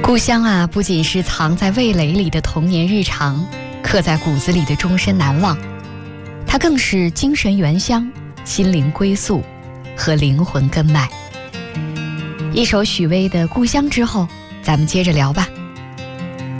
故乡啊，不仅是藏在味蕾里的童年日常，刻在骨子里的终身难忘，它更是精神原乡、心灵归宿和灵魂根脉。一首许巍的《故乡》之后，咱们接着聊吧。